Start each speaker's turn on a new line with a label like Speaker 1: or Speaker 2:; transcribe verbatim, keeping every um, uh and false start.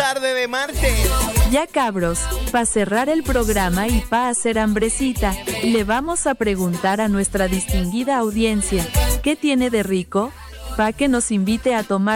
Speaker 1: tarde de martes.
Speaker 2: Ya cabros, pa' cerrar el programa y pa' hacer hambrecita, le vamos a preguntar a nuestra distinguida audiencia, ¿qué tiene de rico? Pa' que nos invite a tomar